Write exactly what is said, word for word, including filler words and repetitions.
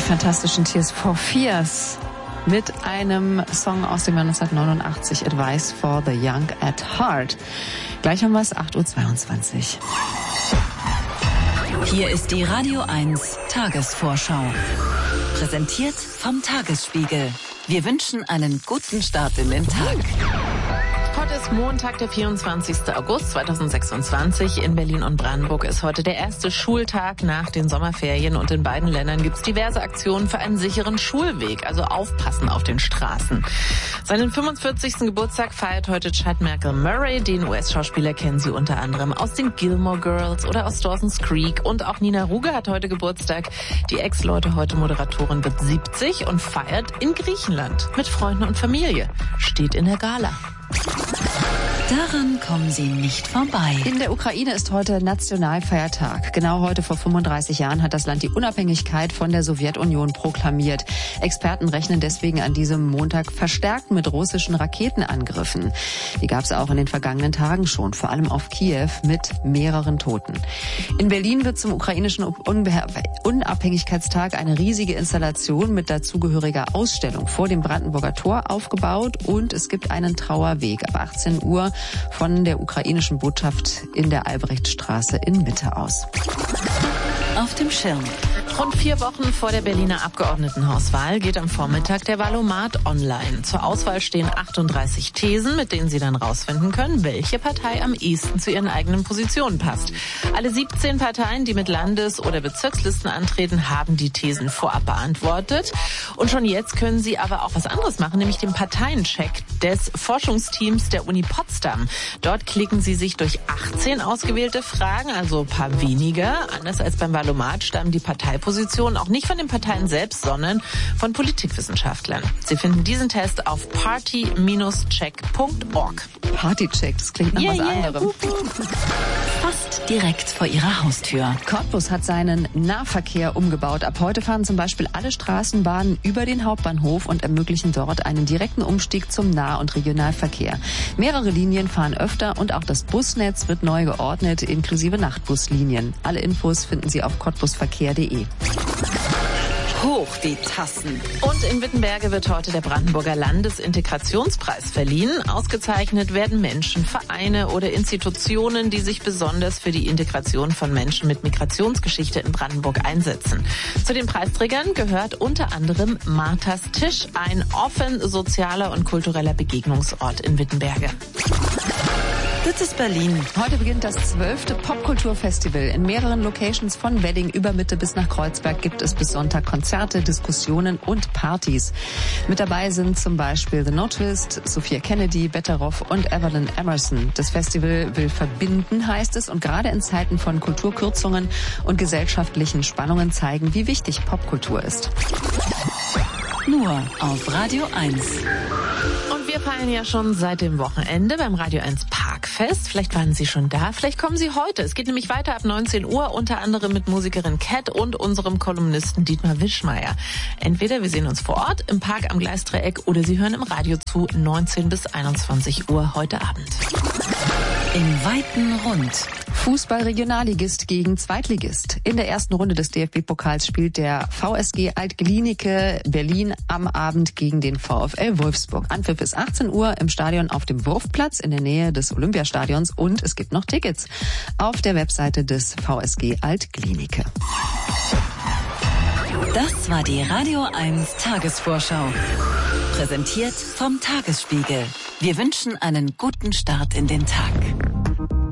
fantastischen Tears for Fears mit einem Song aus dem Jahr neunzehnhundertneunundachtzig, Advice for the Young at Heart. Gleich haben wir es, acht Uhr zweiundzwanzig. Hier ist die Radio eins Tagesvorschau. Präsentiert vom Tagesspiegel. Wir wünschen einen guten Start in den Tag. Heute ist Montag, der vierundzwanzigster August zweitausendsechsundzwanzig. In Berlin und Brandenburg ist heute der erste Schultag nach den Sommerferien und in beiden Ländern gibt es diverse Aktionen für einen sicheren Schulweg, also aufpassen auf den Straßen. Seinen fünfundvierzigsten Geburtstag feiert heute Chad Michael Murray. Den U S-Schauspieler kennen Sie unter anderem aus den Gilmore Girls oder aus Dawson's Creek. Und auch Nina Ruge hat heute Geburtstag. Die Ex-Leute heute Moderatorin wird siebzig und feiert in Griechenland mit Freunden und Familie. Steht in der Gala. Daran kommen Sie nicht vorbei. In der Ukraine ist heute Nationalfeiertag. Genau heute vor fünfunddreißig Jahren hat das Land die Unabhängigkeit von der Sowjetunion proklamiert. Experten rechnen deswegen an diesem Montag verstärkt mit russischen Raketenangriffen. Die gab es auch in den vergangenen Tagen schon, vor allem auf Kiew mit mehreren Toten. In Berlin wird zum ukrainischen Unabhängigkeitstag eine riesige Installation mit dazugehöriger Ausstellung vor dem Brandenburger Tor aufgebaut und es gibt einen Trauerweg ab achtzehn Uhr von der ukrainischen Botschaft in der Albrechtstraße in Mitte aus. Auf dem Schirm. Rund vier Wochen vor der Berliner Abgeordnetenhauswahl geht am Vormittag der Wahlomat online. Zur Auswahl stehen achtunddreißig Thesen, mit denen Sie dann rausfinden können, welche Partei am ehesten zu Ihren eigenen Positionen passt. Alle siebzehn Parteien, die mit Landes- oder Bezirkslisten antreten, haben die Thesen vorab beantwortet. Und schon jetzt können Sie aber auch was anderes machen, nämlich den Parteiencheck des Forschungsteams der Uni Potsdam. Dort klicken Sie sich durch achtzehn ausgewählte Fragen, also ein paar weniger. Anders als beim Wahlomat stammen die Parteipositionen auch nicht von den Parteien selbst, sondern von Politikwissenschaftlern. Sie finden diesen Test auf party Bindestrich check Punkt org. Partycheck, das klingt nach yeah, was yeah. anderem. Fast direkt vor Ihrer Haustür. Cottbus hat seinen Nahverkehr umgebaut. Ab heute fahren zum Beispiel alle Straßenbahnen über den Hauptbahnhof und ermöglichen dort einen direkten Umstieg zum Nah- und Regionalverkehr. Mehrere Linien fahren öfter und auch das Busnetz wird neu geordnet, inklusive Nachtbuslinien. Alle Infos finden Sie auf cottbusverkehr punkt de. Hoch die Tassen. Und in Wittenberge wird heute der Brandenburger Landesintegrationspreis verliehen. Ausgezeichnet werden Menschen, Vereine oder Institutionen, die sich besonders für die Integration von Menschen mit Migrationsgeschichte in Brandenburg einsetzen. Zu den Preisträgern gehört unter anderem Marthas Tisch, ein offen sozialer und kultureller Begegnungsort in Wittenberge. Das ist Berlin. Heute beginnt das zwölfte Popkulturfestival. In mehreren Locations von Wedding über Mitte bis nach Kreuzberg gibt es bis Sonntag Konzerte, Diskussionen und Partys. Mit dabei sind zum Beispiel The Notist, Sophia Kennedy, Betteroff und Evelyn Emerson. Das Festival will verbinden, heißt es, und gerade in Zeiten von Kulturkürzungen und gesellschaftlichen Spannungen zeigen, wie wichtig Popkultur ist. Nur auf Radio eins. Und wir feiern ja schon seit dem Wochenende beim Radio eins Parkfest. Vielleicht waren Sie schon da, vielleicht kommen Sie heute. Es geht nämlich weiter ab neunzehn Uhr, unter anderem mit Musikerin Cat und unserem Kolumnisten Dietmar Wischmeier. Entweder wir sehen uns vor Ort im Park am Gleisdreieck oder Sie hören im Radio zu, neunzehn bis einundzwanzig Uhr heute Abend. Im weiten Rund. Fußball-Regionalligist gegen Zweitligist. In der ersten Runde des D F B-Pokals spielt der V S G Alt-Glienicke Berlin am Abend gegen den VfL Wolfsburg. Anpfiff ist achtzehn Uhr im Stadion auf dem Wurfplatz in der Nähe des Olympiastadions und es gibt noch Tickets auf der Webseite des V S G Alt-Glienicke. Das war die Radio eins Tagesvorschau. Präsentiert vom Tagesspiegel. Wir wünschen einen guten Start in den Tag.